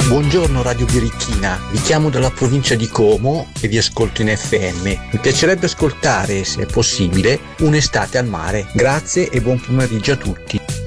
Buongiorno Radio Birichina, vi chiamo dalla provincia di Como e vi ascolto in FM. Mi piacerebbe ascoltare, se è possibile, Un'estate al mare. Grazie e buon pomeriggio a tutti.